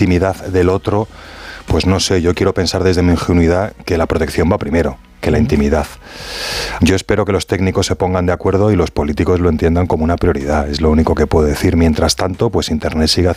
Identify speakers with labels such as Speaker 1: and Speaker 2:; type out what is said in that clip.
Speaker 1: intimidad del otro, pues no sé, yo quiero pensar desde mi ingenuidad que la protección va primero que la intimidad. Yo espero que los técnicos se pongan de acuerdo y los políticos lo entiendan como una prioridad, es lo único que puedo decir. Mientras tanto, pues Internet sigue